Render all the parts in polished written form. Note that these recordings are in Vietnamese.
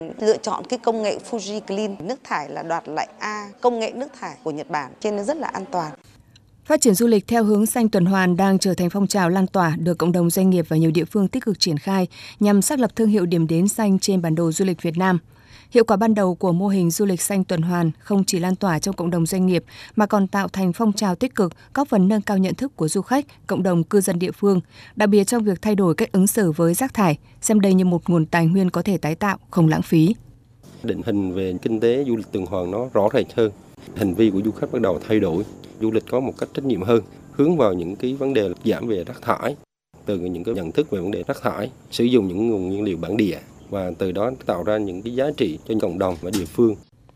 Lựa chọn cái công nghệ Fuji Clean, nước thải là đoạt lại A, công nghệ nước thải của Nhật Bản, cho nên rất là an toàn. Phát triển du lịch theo hướng xanh tuần hoàn đang trở thành phong trào lan tỏa được cộng đồng doanh nghiệp và nhiều địa phương tích cực triển khai nhằm xác lập thương hiệu điểm đến xanh trên bản đồ du lịch Việt Nam. Hiệu quả ban đầu của mô hình du lịch xanh tuần hoàn không chỉ lan tỏa trong cộng đồng doanh nghiệp mà còn tạo thành phong trào tích cực, góp phần nâng cao nhận thức của du khách, cộng đồng cư dân địa phương, đặc biệt trong việc thay đổi cách ứng xử với rác thải, xem đây như một nguồn tài nguyên có thể tái tạo, không lãng phí. Định hình về kinh tế du lịch tuần hoàn nó rõ rệt hơn, hành vi của du khách bắt đầu thay đổi, du lịch có một cách trách nhiệm hơn, hướng vào những cái vấn đề giảm về rác thải, từ những cái nhận thức về vấn đề rác thải, sử dụng những nguồn nguyên liệu bản địa và từ đó tạo ra những cái giá trị cho cộng đồng và địa phương.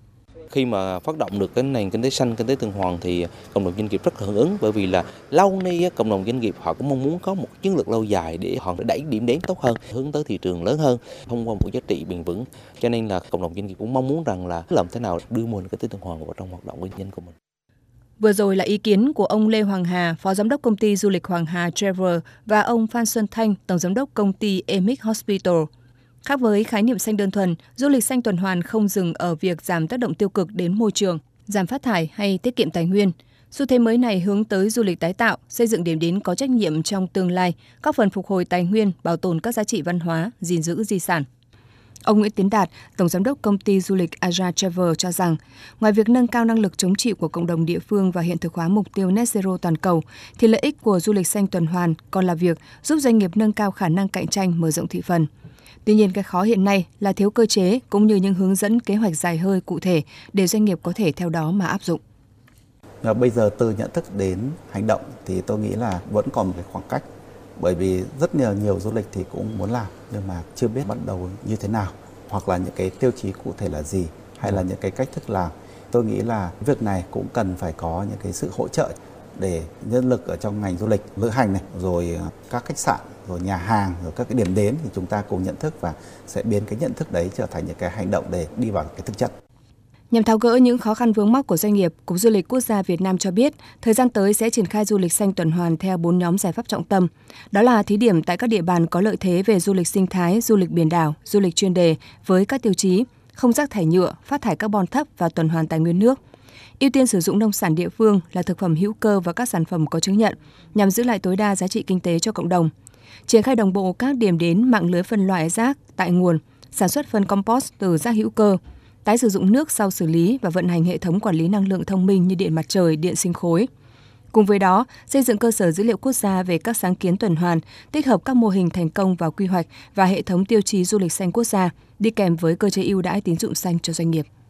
Khi mà phát động được cái nền kinh tế xanh, kinh tế tuần hoàn thì cộng đồng doanh nghiệp rất hưởng ứng, bởi vì là lâu nay cộng đồng doanh nghiệp họ cũng mong muốn có một chiến lược lâu dài để họ đẩy điểm đến tốt hơn, hướng tới thị trường lớn hơn thông qua một giá trị bền vững. Cho nên là cộng đồng doanh nghiệp cũng mong muốn rằng là làm thế nào đưa mô hình kinh tế tuần hoàn vào trong hoạt động kinh doanh của mình. Vừa rồi là ý kiến của ông Lê Hoàng Hà, Phó Giám đốc Công ty Du lịch Hoàng Hà Travel và ông Phan Xuân Thanh, Tổng Giám đốc Công ty Emic Hospital. Khác với khái niệm xanh đơn thuần, du lịch xanh tuần hoàn không dừng ở việc giảm tác động tiêu cực đến môi trường, giảm phát thải hay tiết kiệm tài nguyên. Xu thế mới này hướng tới du lịch tái tạo, xây dựng điểm đến có trách nhiệm trong tương lai, góp phần phục hồi tài nguyên, bảo tồn các giá trị văn hóa, gìn giữ di sản. Ông Nguyễn Tiến Đạt, Tổng Giám đốc Công ty Du lịch Aja Travel cho rằng, ngoài việc nâng cao năng lực chống chịu của cộng đồng địa phương và hiện thực hóa mục tiêu net zero toàn cầu, thì lợi ích của du lịch xanh tuần hoàn còn là việc giúp doanh nghiệp nâng cao khả năng cạnh tranh, mở rộng thị phần. Tuy nhiên, cái khó hiện nay là thiếu cơ chế cũng như những hướng dẫn kế hoạch dài hơi cụ thể để doanh nghiệp có thể theo đó mà áp dụng. Bây giờ từ nhận thức đến hành động thì tôi nghĩ là vẫn còn một cái khoảng cách. Bởi vì rất nhiều du lịch thì cũng muốn làm nhưng mà chưa biết bắt đầu như thế nào, hoặc là những cái tiêu chí cụ thể là gì, hay là những cái cách thức làm. Tôi nghĩ là việc này cũng cần phải có những cái sự hỗ trợ để nhân lực ở trong ngành du lịch, lữ hành này, rồi các khách sạn, rồi nhà hàng, rồi các cái điểm đến thì chúng ta cùng nhận thức và sẽ biến cái nhận thức đấy trở thành những cái hành động để đi vào cái thực chất. Nhằm tháo gỡ những khó khăn vướng mắc của doanh nghiệp, Cục Du lịch Quốc gia Việt Nam cho biết, thời gian tới sẽ triển khai du lịch xanh tuần hoàn theo 4 nhóm giải pháp trọng tâm. Đó là thí điểm tại các địa bàn có lợi thế về du lịch sinh thái, du lịch biển đảo, du lịch chuyên đề với các tiêu chí không rác thải nhựa, phát thải carbon thấp và tuần hoàn tài nguyên nước. Ưu tiên sử dụng nông sản địa phương là thực phẩm hữu cơ và các sản phẩm có chứng nhận nhằm giữ lại tối đa giá trị kinh tế cho cộng đồng. Triển khai đồng bộ các điểm đến mạng lưới phân loại rác tại nguồn, sản xuất phân compost từ rác hữu cơ, tái sử dụng nước sau xử lý và vận hành hệ thống quản lý năng lượng thông minh như điện mặt trời, điện sinh khối. Cùng với đó, xây dựng cơ sở dữ liệu quốc gia về các sáng kiến tuần hoàn, tích hợp các mô hình thành công vào quy hoạch và hệ thống tiêu chí du lịch xanh quốc gia, đi kèm với cơ chế ưu đãi tín dụng xanh cho doanh nghiệp.